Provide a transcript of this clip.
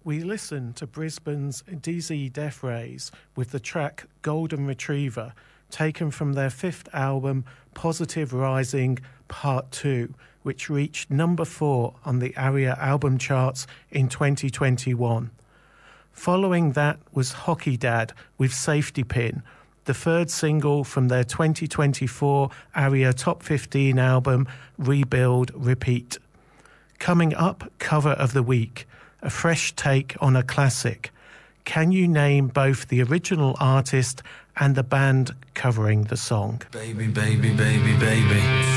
We listened to Brisbane's DZ Death Rays with the track Golden Retriever, taken from their fifth album Positive Rising Part 2, which reached number 4 on the ARIA album charts in 2021. Following that was Hockey Dad with Safety Pin, the third single from their 2024 ARIA Top 15 album Rebuild Repeat. Coming up, Cover of the Week, a fresh take on a classic. Can you name both the original artist and the band covering the song? Baby, baby, baby, baby.